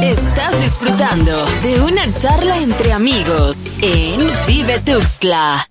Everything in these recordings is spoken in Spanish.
Estás disfrutando de una charla entre amigos en Vive Tuxtla.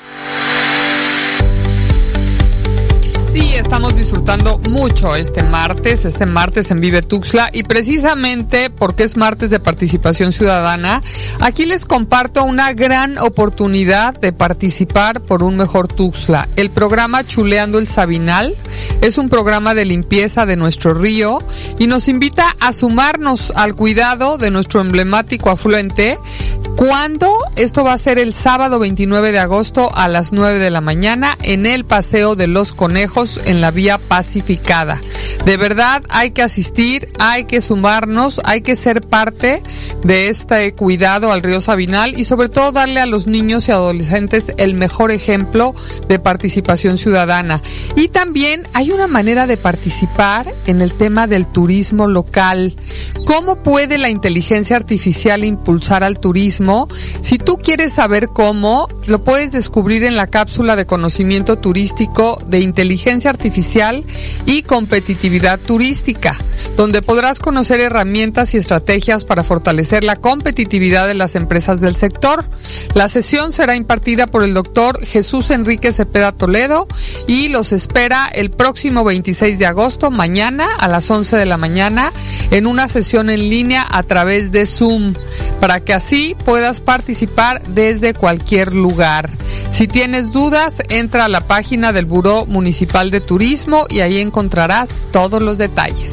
Sí, estamos disfrutando mucho este martes en Vive Tuxtla, y precisamente porque es martes de participación ciudadana, aquí les comparto una gran oportunidad de participar por un mejor Tuxtla. El programa Chuleando el Sabinal es un programa de limpieza de nuestro río y nos invita a sumarnos al cuidado de nuestro emblemático afluente. ¿Cuándo? Esto va a ser el sábado 29 de agosto a las 9 de la mañana en el Paseo de los Conejos en la vía pacificada. De verdad hay que asistir, hay que sumarnos, hay que ser parte de este cuidado al río Sabinal y sobre todo darle a los niños y adolescentes el mejor ejemplo de participación ciudadana. Y también hay una manera de participar en el tema del turismo local. ¿Cómo puede la inteligencia artificial impulsar al turismo? Si tú quieres saber cómo, lo puedes descubrir en la cápsula de conocimiento turístico de inteligencia artificial y competitividad turística, donde podrás conocer herramientas y estrategias para fortalecer la competitividad de las empresas del sector. La sesión será impartida por el doctor Jesús Enrique Cepeda Toledo y los espera el próximo 26 de agosto, mañana a las 11 de la mañana, en una sesión en línea a través de Zoom, para que así puedas participar desde cualquier lugar. Si tienes dudas, entra a la página del Buró Municipal de Turismo y ahí encontrarás todos los detalles.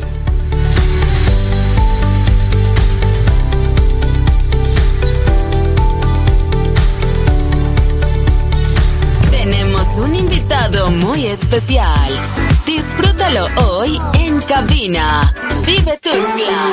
Tenemos un invitado muy especial. Disfrútalo hoy en cabina. Vive Tuxtla.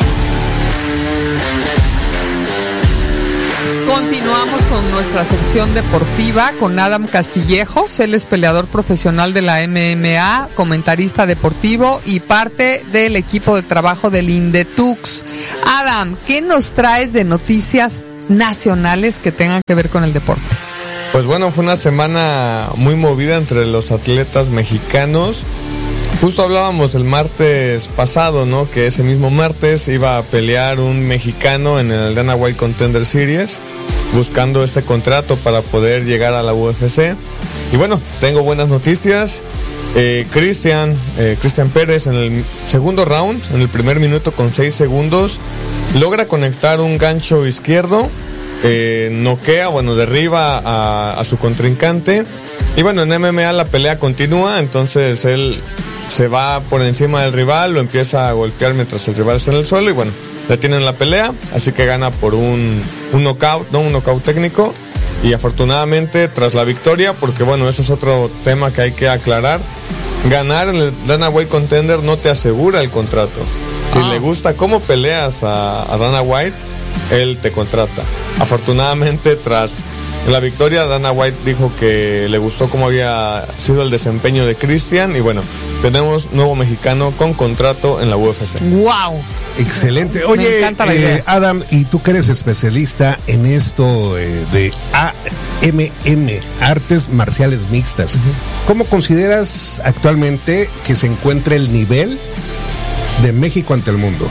Continuamos con nuestra sección deportiva con Adam Castillejos. Él es peleador profesional de la MMA, comentarista deportivo y parte del equipo de trabajo del Indetux. Adam, ¿qué nos traes de noticias nacionales que tengan que ver con el deporte? Pues bueno, fue una semana muy movida entre los atletas mexicanos. Justo hablábamos el martes pasado, ¿no? Que ese mismo martes iba a pelear un mexicano en el Dana White Contender Series, buscando este contrato para poder llegar a la UFC. Y bueno, tengo buenas noticias. Cristian Pérez en el segundo round, en el primer minuto con 6 segundos, logra conectar un gancho izquierdo, noquea, derriba a su contrincante. Y bueno, en MMA la pelea continúa, entonces él se va por encima del rival, lo empieza a golpear mientras el rival está en el suelo y bueno, detienen la pelea, así que gana por un knockout, ¿no? Un knockout técnico. Y afortunadamente tras la victoria, porque bueno, eso es otro tema que hay que aclarar, ganar en el Dana White Contender no te asegura el contrato. Si le gusta cómo peleas a Dana White, él te contrata. Afortunadamente tras la victoria, Dana White dijo que le gustó cómo había sido el desempeño de Cristian y bueno, tenemos nuevo mexicano con contrato en la UFC. ¡Wow! Excelente. Oye, me encanta la idea. Adam, y tú que eres especialista en esto de AMM, Artes Marciales Mixtas, ¿cómo consideras actualmente que se encuentra el nivel de México ante el mundo?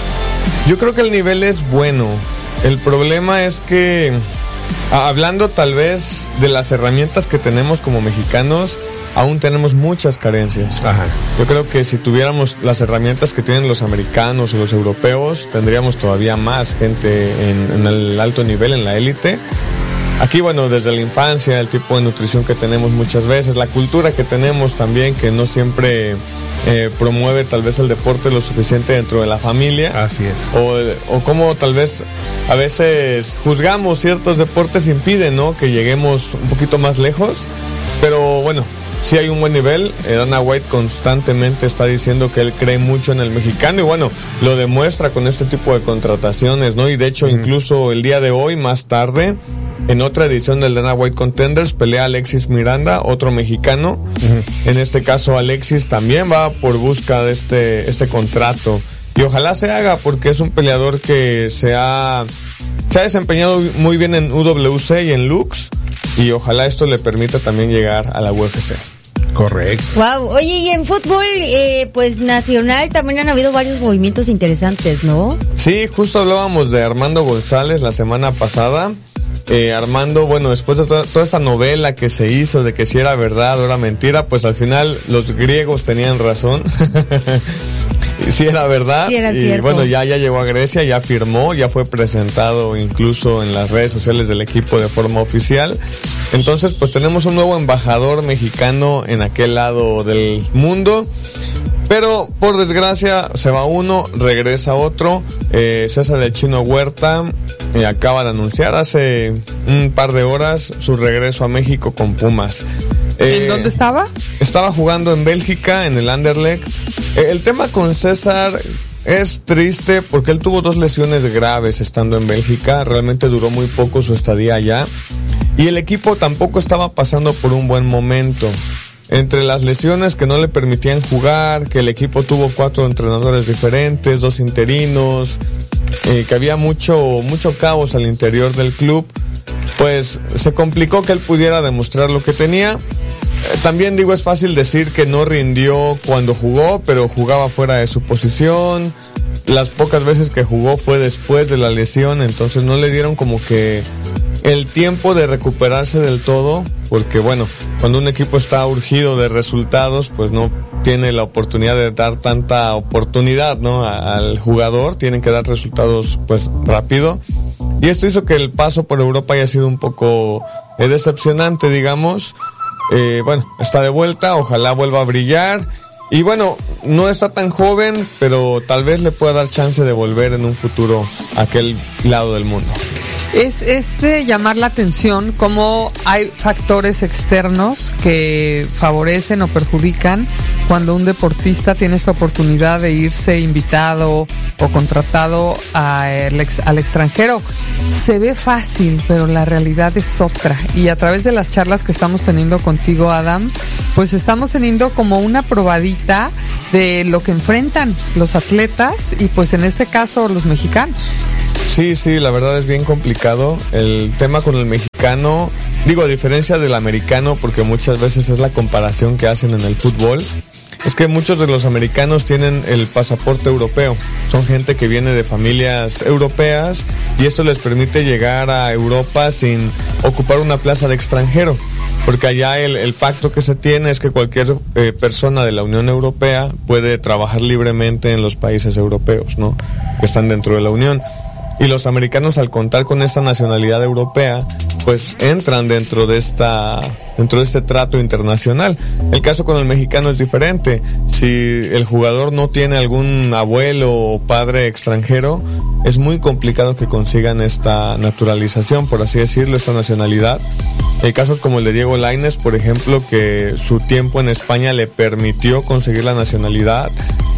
Yo creo que el nivel es bueno. El problema es que, hablando tal vez de las herramientas que tenemos como mexicanos, aún tenemos muchas carencias. Ajá. Yo creo que si tuviéramos las herramientas que tienen los americanos o los europeos, tendríamos todavía más gente en el alto nivel, en la élite. Aquí, bueno, desde la infancia, el tipo de nutrición que tenemos muchas veces, la cultura que tenemos también, que no siempre promueve tal vez el deporte lo suficiente dentro de la familia. Así es. O como tal vez a veces juzgamos ciertos deportes, impiden, ¿no? Que lleguemos un poquito más lejos. Pero bueno, sí hay un buen nivel. Dana White constantemente está diciendo que él cree mucho en el mexicano y bueno, lo demuestra con este tipo de contrataciones, ¿no? Y de hecho, incluso el día de hoy, más tarde, en otra edición del Dana White Contenders, pelea Alexis Miranda, otro mexicano. En este caso, Alexis también va por busca de este contrato. Y ojalá se haga, porque es un peleador que se ha desempeñado muy bien en UWC y en Lux. Y ojalá esto le permita también llegar a la UFC. Correcto. Wow. Oye, y en fútbol, pues nacional también han habido varios movimientos interesantes, ¿no? Sí, justo hablábamos de Armando González la semana pasada. Armando, bueno, después de toda esa novela que se hizo de que si era verdad o era mentira, pues al final los griegos tenían razón. Sí era verdad. Sí era cierto. Y bueno, ya llegó a Grecia, ya firmó, ya fue presentado incluso en las redes sociales del equipo de forma oficial. Entonces, pues tenemos un nuevo embajador mexicano en aquel lado del mundo. Pero, por desgracia, se va uno, regresa otro. César el Chino Huerta acaba de anunciar hace un par de horas su regreso a México con Pumas. ¿En dónde estaba? Estaba jugando en Bélgica, en el Anderlecht. El tema con César es triste porque él tuvo 2 lesiones graves estando en Bélgica. Realmente duró muy poco su estadía allá. Y el equipo tampoco estaba pasando por un buen momento. Entre las lesiones que no le permitían jugar, que el equipo tuvo 4 entrenadores diferentes, 2 interinos, que había mucho caos al interior del club, pues se complicó que él pudiera demostrar lo que tenía. También digo, es fácil decir que no rindió cuando jugó, pero jugaba fuera de su posición. Las pocas veces que jugó fue después de la lesión, entonces no le dieron como que el tiempo de recuperarse del todo, porque bueno, cuando un equipo está urgido de resultados, pues no tiene la oportunidad de dar tanta oportunidad, ¿no? Al jugador, tienen que dar resultados pues rápido. Y esto hizo que el paso por Europa haya sido un poco decepcionante, digamos. Bueno, está de vuelta, ojalá vuelva a brillar. Y bueno, no está tan joven, pero tal vez le pueda dar chance de volver en un futuro a aquel lado del mundo. Es de llamar la atención cómo hay factores externos que favorecen o perjudican cuando un deportista tiene esta oportunidad de irse invitado o contratado al extranjero. Se ve fácil, pero la realidad es otra. Y a través de las charlas que estamos teniendo contigo, Adam, pues estamos teniendo como una probadita de lo que enfrentan los atletas y pues en este caso los mexicanos. Sí, la verdad es bien complicado el tema con el mexicano, digo a diferencia del americano, porque muchas veces es la comparación que hacen en el fútbol, es que muchos de los americanos tienen el pasaporte europeo, son gente que viene de familias europeas y esto les permite llegar a Europa sin ocupar una plaza de extranjero, porque allá el pacto que se tiene es que cualquier persona de la Unión Europea puede trabajar libremente en los países europeos, ¿no? Que están dentro de la Unión. Y los americanos, al contar con esta nacionalidad europea, pues entran dentro de este trato internacional. El caso con el mexicano es diferente. Si el jugador no tiene algún abuelo o padre extranjero, es muy complicado que consigan esta naturalización, por así decirlo, esta nacionalidad. Hay casos como el de Diego Lainez, por ejemplo, que su tiempo en España le permitió conseguir la nacionalidad.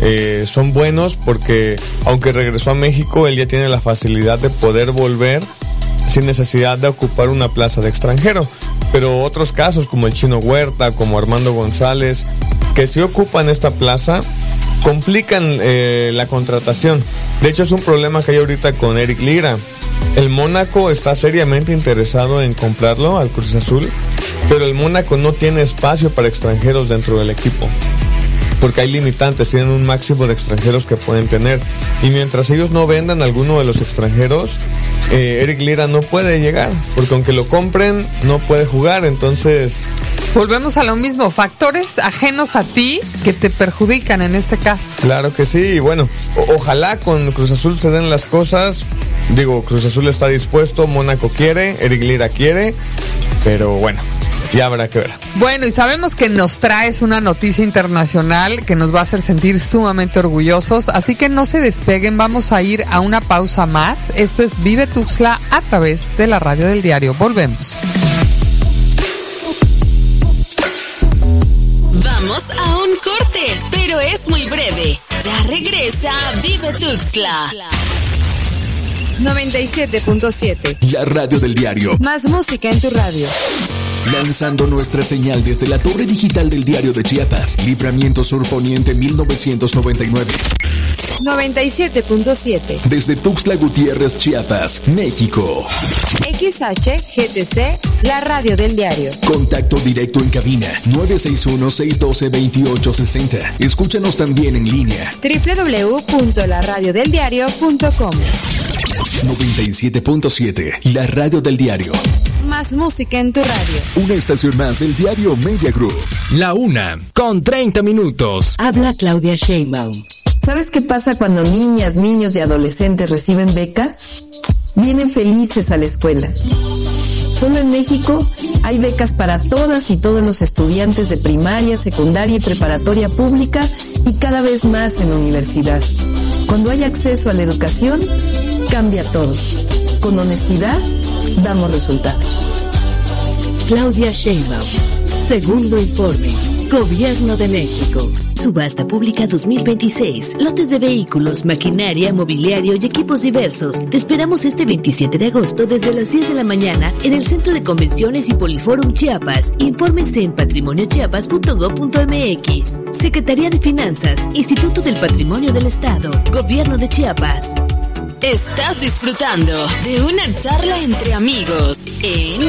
Son buenos porque, aunque regresó a México, él ya tiene la facilidad de poder volver sin necesidad de ocupar una plaza de extranjero. Pero otros casos, como el Chino Huerta, como Armando González, que sí ocupan esta plaza, complican la contratación. De hecho, es un problema que hay ahorita con Eric Lira. El Mónaco está seriamente interesado en comprarlo al Cruz Azul, pero el Mónaco no tiene espacio para extranjeros dentro del equipo, porque hay limitantes, tienen un máximo de extranjeros que pueden tener, y mientras ellos no vendan alguno de los extranjeros, Eric Lira no puede llegar, porque aunque lo compren, no puede jugar. Entonces volvemos a lo mismo, factores ajenos a ti que te perjudican en este caso. Claro que sí, y bueno, ojalá con Cruz Azul se den las cosas. Digo, Cruz Azul está dispuesto, Mónaco quiere, Eric Lira quiere, pero bueno, ya habrá que ver. Bueno, y sabemos que nos traes una noticia internacional que nos va a hacer sentir sumamente orgullosos, así que no se despeguen, vamos a ir a una pausa más. Esto es Vive Tuxtla a través de la radio del diario. Volvemos. Vamos a un corte, pero es muy breve. Ya regresa Vive Tuxtla. 97.7. La radio del diario. Más música en tu radio. Lanzando nuestra señal desde la torre digital del Diario de Chiapas, Libramiento Sur Poniente 1999. 97.7. Desde Tuxtla Gutiérrez, Chiapas, México. XHGTC, la radio del diario. Contacto directo en cabina 961-612-2860. Escúchanos también en línea. www.laradiodeldiario.com. 97.7, la radio del diario. Más música en tu radio. Una estación más del diario Media Group. La 1:30. Habla Claudia Sheinbaum. ¿Sabes qué pasa cuando niñas, niños y adolescentes reciben becas? Vienen felices a la escuela. Solo en México hay becas para todas y todos los estudiantes de primaria, secundaria y preparatoria pública y cada vez más en la universidad. Cuando hay acceso a la educación, cambia todo. Con honestidad, damos resultados. Claudia Sheinbaum. Segundo informe. Gobierno de México. Subasta Pública 2026. Lotes de vehículos, maquinaria, mobiliario y equipos diversos. Te esperamos este 27 de agosto desde las 10 de la mañana en el Centro de Convenciones y Poliforum Chiapas. Infórmense en patrimoniochiapas.gov.mx. Secretaría de Finanzas, Instituto del Patrimonio del Estado, Gobierno de Chiapas. Estás disfrutando de una charla entre amigos en